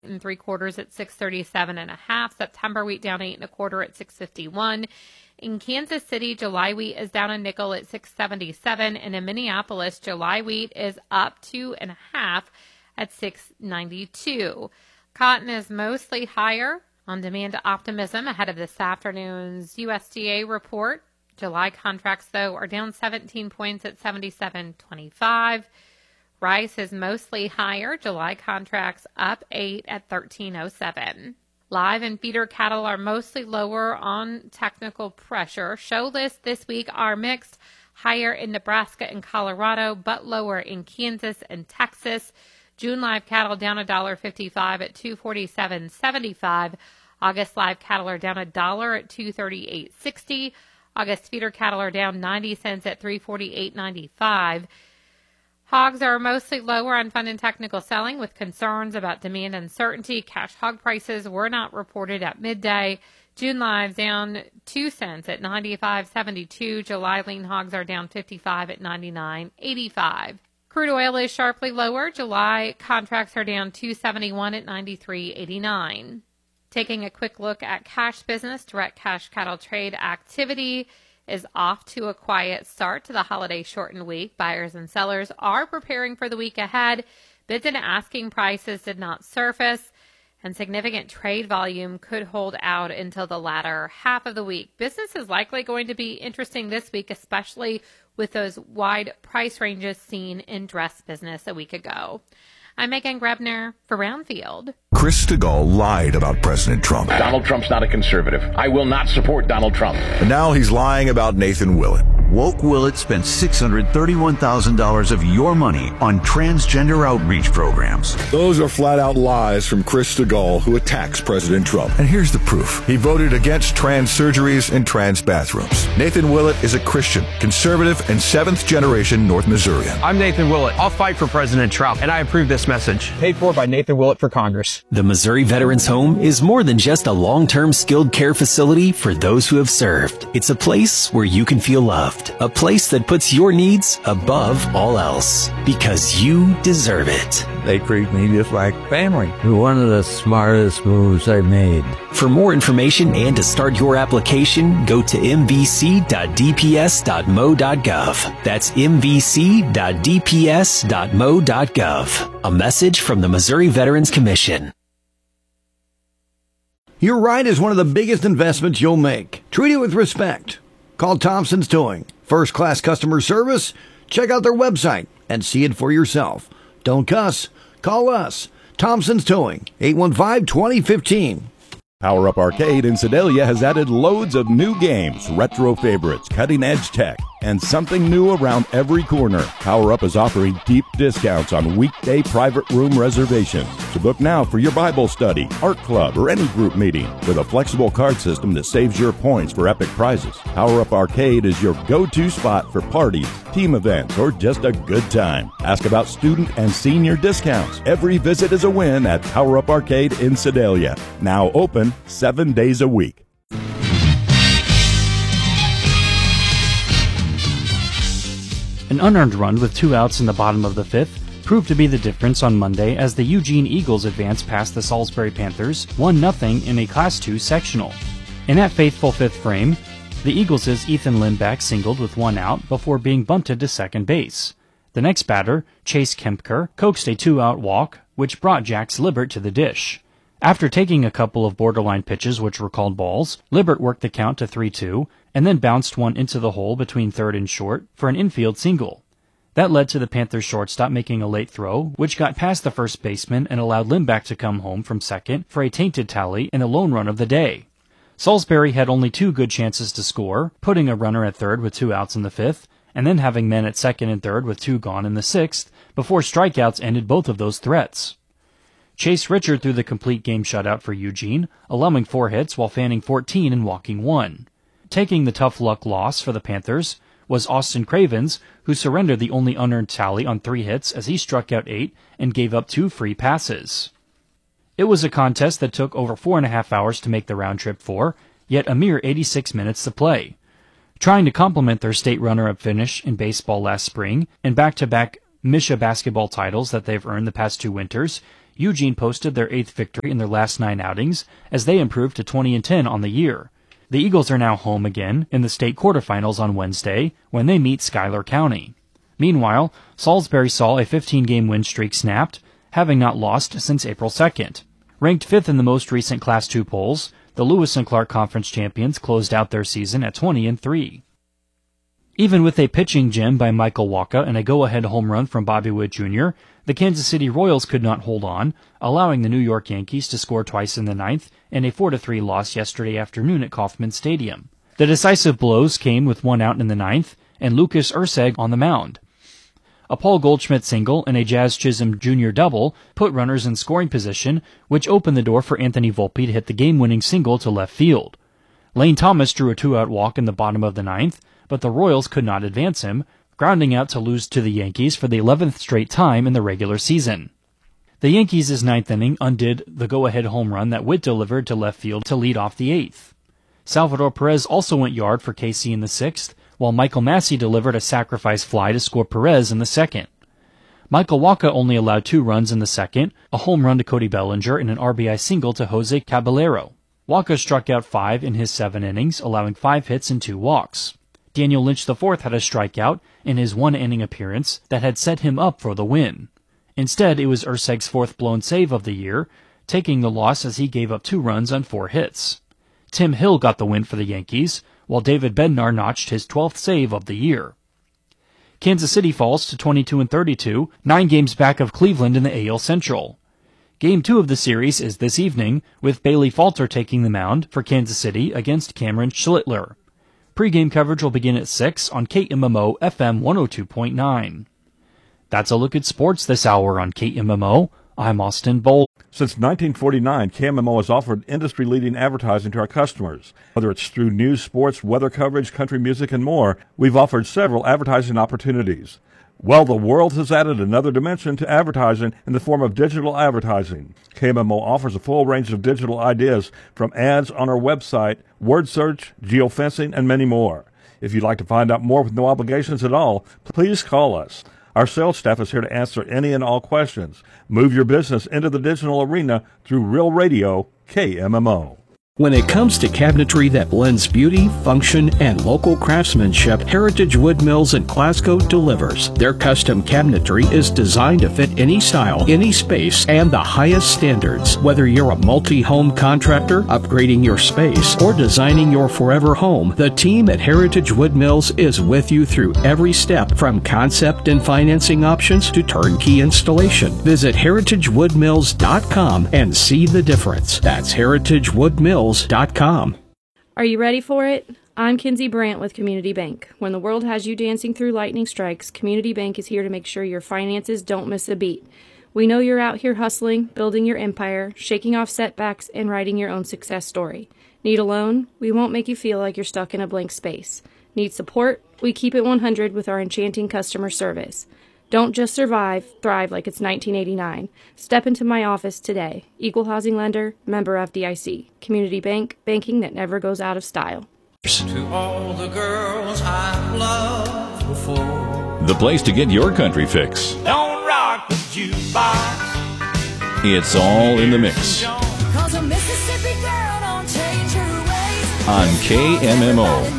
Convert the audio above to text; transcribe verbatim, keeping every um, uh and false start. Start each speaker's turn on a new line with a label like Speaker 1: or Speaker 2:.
Speaker 1: and three quarters at six thirty-seven and a half. September wheat down eight and a quarter at six fifty-one. In Kansas City, July wheat is down a nickel at six seventy-seven, and in Minneapolis, July wheat is up two and a half at six ninety-two. Cotton is mostly higher on demand optimism ahead of this afternoon's U S D A report. July contracts, though, are down seventeen points at seventy-seven twenty-five. Rice is mostly higher. July contracts up eight at thirteen oh seven. Live and feeder cattle are mostly lower on technical pressure. Show lists this week are mixed, higher in Nebraska and Colorado, but lower in Kansas and Texas. June live cattle down one dollar fifty-five at two forty-seven seventy-five. August live cattle are down a dollar at two thirty-eight sixty. August feeder cattle are down ninety cents at three forty-eight ninety-five. Hogs are mostly lower on fund and technical selling with concerns about demand uncertainty. Cash hog prices were not reported at midday. June lives down two cents at ninety-five seventy-two. July lean hogs are down fifty-five at ninety-nine eighty-five. Crude oil is sharply lower. July contracts are down two seventy-one at ninety-three eighty-nine. Taking a quick look at cash business, direct cash cattle trade activity is off to a quiet start to the holiday shortened week. Buyers and sellers are preparing for the week ahead. Bids and asking prices did not surface, and significant trade volume could hold out until the latter half of the week. Business is likely going to be interesting this week, especially with those wide price ranges seen in dress business a week ago. I'm Megan Grebner for Brownfield.
Speaker 2: Chris Stigall lied about President Trump.
Speaker 3: Donald Trump's not a conservative. I will not support Donald Trump.
Speaker 2: And now he's lying about Nathan Willett.
Speaker 4: Woke Willett spent six hundred thirty-one thousand dollars of your money on transgender outreach programs.
Speaker 2: Those are flat-out lies from Chris Stigall, who attacks President Trump. And here's the proof. He voted against trans surgeries and trans bathrooms. Nathan Willett is a Christian, conservative, and seventh-generation North Missourian.
Speaker 5: I'm Nathan Willett. I'll fight for President Trump, and I approve this message. Paid for by Nathan Willett for Congress.
Speaker 6: The Missouri Veterans Home is more than just a long-term skilled care facility for those who have served. It's a place where you can feel loved. A place that puts your needs above all else, because you deserve it.
Speaker 7: They treat me just like family. One of the smartest moves I've made.
Speaker 6: For more information and to start your application, go to m v c dot d p s dot m o dot gov. That's m v c dot d p s dot m o dot gov. A message from the Missouri Veterans Commission.
Speaker 8: Your ride is one of the biggest investments you'll make. Treat it with respect. Call Thompson's Towing. First-class customer service? Check out their website and see it for yourself. Don't cuss. Call us. Thompson's Towing, eight one five, two oh one five.
Speaker 9: Power Up Arcade in Sedalia has added loads of new games, retro favorites, cutting-edge tech, and something new around every corner. Power Up is offering deep discounts on weekday private room reservations. So book now for your Bible study, art club, or any group meeting with a flexible card system that saves your points for epic prizes. Power Up Arcade is your go-to spot for parties, team events, or just a good time. Ask about student and senior discounts. Every visit is a win at Power Up Arcade in Sedalia. Now open seven days a week.
Speaker 10: An unearned run with two outs in the bottom of the fifth proved to be the difference on Monday as the Eugene Eagles advanced past the Salisbury Panthers one nothing in a Class two sectional. In that faithful fifth frame, the Eagles' Ethan Lindback singled with one out before being bunted to second base. The next batter, Chase Kempker, coaxed a two-out walk, which brought Jax Libbert to the dish. After taking a couple of borderline pitches which were called balls, Libbert worked the count to three two, and then bounced one into the hole between third and short for an infield single. That led to the Panthers shortstop making a late throw, which got past the first baseman and allowed Lindback to come home from second for a tainted tally and a lone run of the day. Salisbury had only two good chances to score, putting a runner at third with two outs in the fifth, and then having men at second and third with two gone in the sixth, before strikeouts ended both of those threats. Chase Richard threw the complete game shutout for Eugene, allowing four hits while fanning fourteen and walking one. Taking the tough luck loss for the Panthers was Austin Cravens, who surrendered the only unearned tally on three hits as he struck out eight and gave up two free passes. It was a contest that took over four and a half hours to make the round trip for, yet a mere eighty-six minutes to play. Trying to complement their state runner-up finish in baseball last spring and back-to-back M S H A basketball titles that they've earned the past two winters, Eugene posted their eighth victory in their last nine outings as they improved to twenty and ten on the year. The Eagles are now home again in the state quarterfinals on Wednesday when they meet Schuyler County. Meanwhile, Salisbury saw a fifteen-game win streak snapped, having not lost since April second. Ranked fifth in the most recent Class two polls, the Lewis and Clark Conference champions closed out their season at twenty and three. Even with a pitching gem by Michael Wacha and a go-ahead home run from Bobby Witt Junior, the Kansas City Royals could not hold on, allowing the New York Yankees to score twice in the ninth and a four to three loss yesterday afternoon at Kauffman Stadium. The decisive blows came with one out in the ninth and Lucas Erceg on the mound. A Paul Goldschmidt single and a Jazz Chisholm Junior double put runners in scoring position, which opened the door for Anthony Volpe to hit the game-winning single to left field. Lane Thomas drew a two-out walk in the bottom of the ninth, but the Royals could not advance him, grounding out to lose to the Yankees for the eleventh straight time in the regular season. The Yankees' ninth inning undid the go-ahead home run that Witt delivered to left field to lead off the eighth. Salvador Perez also went yard for K C in the sixth, while Michael Massey delivered a sacrifice fly to score Perez in the second. Michael Wacha only allowed two runs in the second, a home run to Cody Bellinger and an R B I single to Jose Caballero. Wacha struck out five in his seven innings, allowing five hits and two walks. Daniel Lynch the fourth had a strikeout in his one-inning appearance that had set him up for the win. Instead, it was Erceg's fourth blown save of the year, taking the loss as he gave up two runs on four hits. Tim Hill got the win for the Yankees, while David Bednar notched his twelfth save of the year. Kansas City falls to twenty-two and thirty-two, nine games back of Cleveland in the A L Central. Game two of the series is this evening, with Bailey Falter taking the mound for Kansas City against Cameron Schlittler. Pre-game coverage will begin at six on K M M O F M one oh two point nine. That's a look at sports this hour on K M M O. I'm Austin Bolt.
Speaker 9: Since nineteen forty-nine, K M M O has offered industry-leading advertising to our customers. Whether it's through news, sports, weather coverage, country music, and more, we've offered several advertising opportunities. Well, the world has added another dimension to advertising in the form of digital advertising. K M M O offers a full range of digital ideas from ads on our website, word search, geofencing, and many more. If you'd like to find out more with no obligations at all, please call us. Our sales staff is here to answer any and all questions. Move your business into the digital arena through Real Radio, K M M O.
Speaker 11: When it comes to cabinetry that blends beauty, function, and local craftsmanship, Heritage Wood Mills in Glasgow delivers. Their custom cabinetry is designed to fit any style, any space, and the highest standards. Whether you're a multi-home contractor, upgrading your space, or designing your forever home, the team at Heritage Wood Mills is with you through every step, from concept and financing options to turnkey installation. Visit heritage wood mills dot com and see the difference. That's heritage wood mills dot com.
Speaker 12: Are you ready for it? I'm Kinsey Brandt with Community Bank. When the world has you dancing through lightning strikes, Community Bank is here to make sure your finances don't miss a beat. We know you're out here hustling, building your empire, shaking off setbacks, and writing your own success story. Need a loan? We won't make you feel like you're stuck in a blank space. Need support? We keep it one hundred with our enchanting customer service. Don't just survive, thrive like it's nineteen eighty-nine. Step into my office today. Equal housing lender, member F D I C. Community Bank, banking that never goes out of style.
Speaker 13: To all the girls I've loved before.
Speaker 14: The place to get your country fix.
Speaker 13: Don't rock the jukebox.
Speaker 14: It's all in the mix.
Speaker 13: Cause a Mississippi girl don't change her ways.
Speaker 14: On K M M O.